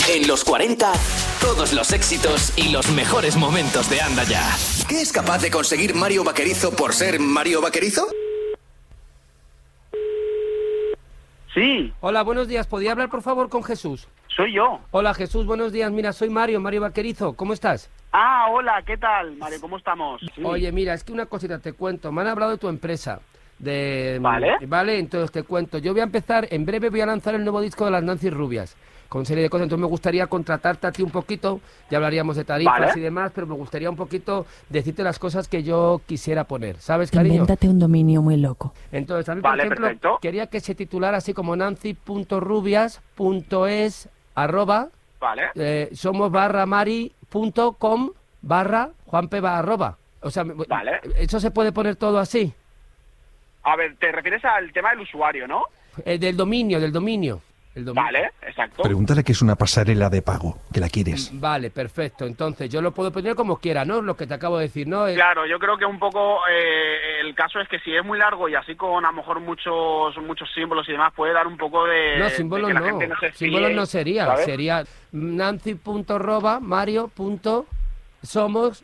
En los 40, todos los éxitos y los mejores momentos de Anda Ya. ¿Qué es capaz de conseguir Mario Vaquerizo por ser Mario Vaquerizo? Sí. Hola, buenos días. ¿Podría hablar, por favor, con Jesús? Soy yo. Hola, Jesús, buenos días. Mira, soy Mario Vaquerizo. ¿Cómo estás? Ah, hola, ¿qué tal, Mario? ¿Cómo estamos? Sí. Oye, mira, es que una cosita te cuento. Me han hablado de tu empresa. Vale, entonces te cuento. Yo voy a empezar, en breve voy a lanzar el nuevo disco de las Nancy Rubias, con serie de cosas. Entonces me gustaría contratarte a ti un poquito, ya hablaríamos de tarifas y demás, pero me gustaría un poquito decirte las cosas que yo quisiera poner, ¿sabes, cariño? Invéntate un dominio muy loco. Entonces, a mí, por ejemplo, perfecto. quería que se titulara así como nancy.rubias.es somos /mari.com /juanpe /. O sea, ¿eso se puede poner todo así? A ver, te refieres al tema del usuario, ¿no? Del dominio. Vale, exacto. Pregúntale qué es una pasarela de pago, que la quieres. Vale, perfecto. Entonces, yo lo puedo poner como quiera, ¿no? Lo que te acabo de decir, ¿no? Claro, yo creo que un poco el caso es que si es muy largo y así con a lo mejor muchos símbolos y demás, puede dar un poco de... No, símbolos de que la gente no se fíe, símbolos no sería. ¿sabes? Sería nancy.mario.somos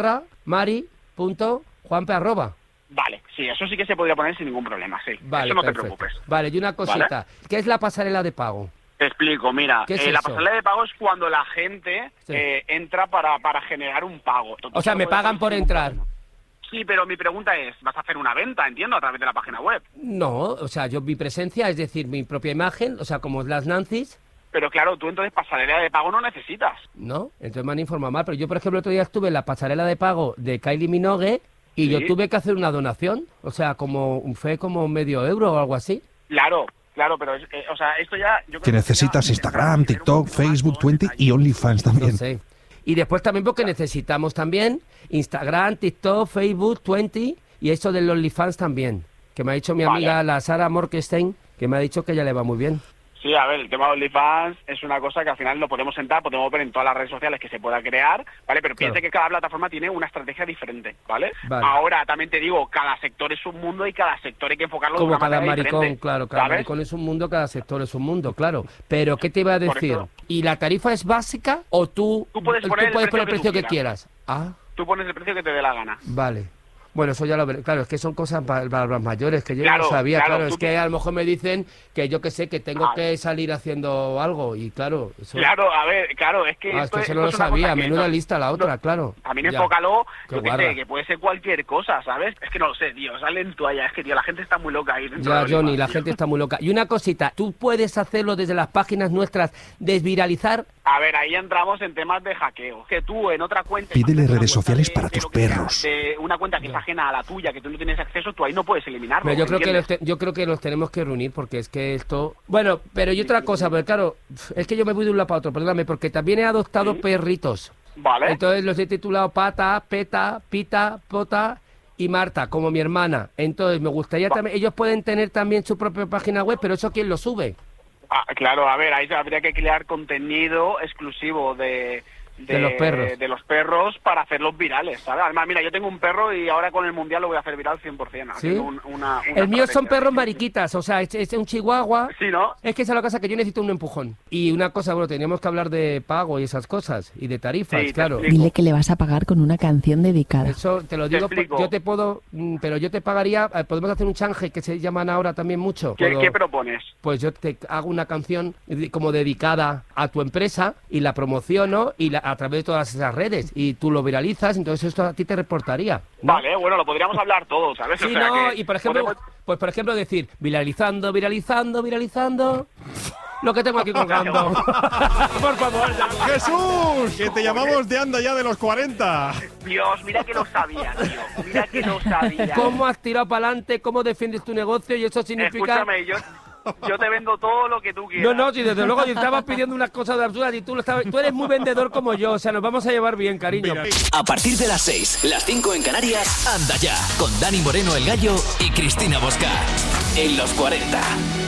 /mari.juanpe @. Vale, sí, eso sí que se podría poner sin ningún problema, sí. Vale, eso no perfecto. te preocupes. Vale, y una cosita. ¿Qué es la pasarela de pago? Te explico, mira, ¿Qué es la eso? pasarela de pago es cuando la gente entra para generar un pago. O sea, me pagan por entrar. Sí, pero mi pregunta es, ¿vas a hacer una venta, entiendo, a través de la página web? No, o sea, mi presencia, es decir, mi propia imagen, o sea, como las Nancy's. Pero claro, tú entonces pasarela de pago no necesitas. No, entonces me han informado mal, pero yo, por ejemplo, el otro día estuve en la pasarela de pago de Kylie Minogue y yo tuve que hacer una donación, o sea, fue como €medio o algo así. Claro, pero o sea, esto ya... Yo creo Que necesitas Instagram, TikTok, Facebook, Twenty y OnlyFans también. No sé. Y después también porque necesitamos también Instagram, TikTok, Facebook, Twenty y eso del OnlyFans también, que me ha dicho mi amiga la Sara Morkenstein, que me ha dicho que ella le va muy bien. Sí, a ver, el tema de OnlyFans es una cosa que al final lo podemos sentar, podemos ver en todas las redes sociales que se pueda crear, ¿vale? Pero piense que cada plataforma tiene una estrategia diferente, ¿vale? Ahora, también te digo, cada sector es un mundo y cada sector hay que enfocarlo de una manera diferente. Como cada maricón, claro, cada maricón es un mundo, cada sector es un mundo, claro. Pero, ¿qué te iba a decir? ¿Y la tarifa es básica o tú puedes poner el precio que quieras? Tú pones el precio que te dé la gana. Vale. Bueno, eso ya lo veré. Claro, es que son cosas para los mayores, que yo no sabía. Claro, es que a lo mejor me dicen que yo que sé, que tengo que salir haciendo algo. Y claro, eso... Claro, a ver, claro, es que... esto eso no lo sabía, menuda lista la otra, claro. También enfócalo, yo que sé, que puede ser cualquier cosa, ¿sabes? Es que no lo sé, tío, salen toallas, es que, tío, la gente está muy loca ahí dentro. Ya, Johnny, la gente está muy loca. Y una cosita, ¿tú puedes hacerlo desde las páginas nuestras, desviralizar? A ver, ahí entramos en temas de hackeo. Que tú en otra cuenta... Pídele redes sociales para tus perros. De una cuenta que es ajena a la tuya, que tú no tienes acceso, tú ahí no puedes eliminarlo. Pero yo creo que los tenemos que reunir porque es que esto... Bueno, pero y otra cosa, porque claro, es que yo me voy de un lado para otro, perdóname, porque también he adoptado perritos. Vale. Entonces los he titulado Pata, Peta, Pita, Pota y Marta, como mi hermana. Entonces me gustaría también... Ellos pueden tener también su propia página web, pero ¿eso quién lo sube? Claro, a ver, ahí habría que crear contenido exclusivo de los perros para hacerlos virales, ¿sabes? Además, mira, yo tengo un perro y ahora con el Mundial lo voy a hacer viral 100%. ¿Sí? El mío son perros mariquitas, o sea, es un chihuahua. Sí, ¿no? Es que esa es la cosa que yo necesito un empujón. Y una cosa, bueno, teníamos que hablar de pago y esas cosas, y de tarifas, claro. Dile que le vas a pagar con una canción dedicada. Eso te lo digo, yo te puedo, pero yo te pagaría, podemos hacer un change que se llaman ahora también mucho. ¿Qué propones? Pues yo te hago una canción como dedicada a tu empresa y la promociono y a través de todas esas redes y tú lo viralizas, entonces esto a ti te reportaría, ¿no? Vale, bueno, lo podríamos hablar todos, ¿sabes? Sí, o sea, no, y por ejemplo, por ejemplo decir viralizando lo que tengo aquí colgando. Por favor. Jesús, que te llamamos de Anda Ya de los 40. Dios, mira que lo sabía, tío. Mira que lo sabía. ¿Cómo has tirado para adelante? ¿Cómo defiendes tu negocio? Y eso significa... Escúchame, yo te vendo todo lo que tú quieras. No, sí, desde luego yo estaba pidiendo unas cosas absurdas y tú eres muy vendedor como yo, o sea, nos vamos a llevar bien, cariño. A partir de las 6, las 5 en Canarias, Anda Ya, con Dani Moreno el Gallo y Cristina Bosca. En los 40.